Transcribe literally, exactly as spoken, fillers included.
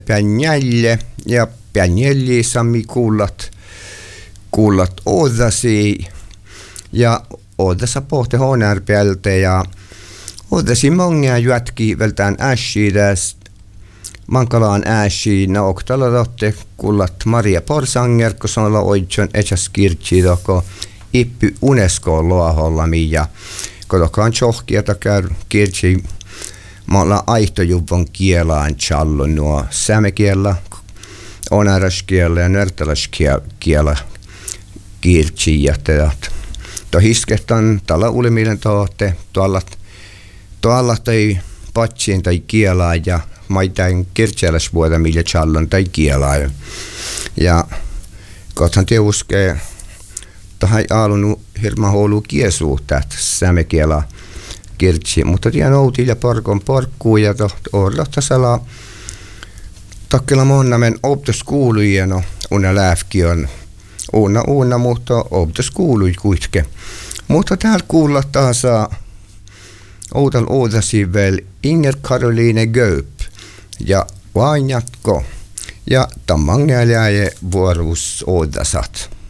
Pianjalle ja pianjelli sami kuulat, kuulat odasi ja odassa pohti honärpiältä ja odasi många jätki vältään äshides mankalaan äshi na oktala dotte kuulat Maria Porsanger, kun sanoilla oitson etsas kirtsi toko ippi UNESCO loaholla ja kotokaan tjohkia takar kirtsi mä ollaan aihtojuvon kielaan challo nuo saamekielä, onaraskielä ja nörtäläskielä kirtsi ja teat. To hiskehtan tällä ulimilen tootte tuolla tuolla tai patsiin tai kielää ja maitain kirtsiäläsvuoda millä challon tai kielää. Ja kohtaan te uskee tähän alun hirma houlu kiesuutta saamekielä kirtsi, mutta tiedän outilla porkon porkkuu ja olla tasalla takkilla monnamen optus kuulujen unna läfki on unna unna, mutta optus kuului kuitke. Mutta täällä kuulla taas outal oodasi vel Inger Caroline Göp ja vain jatko ja tammangäljäjä vuorus oodasat.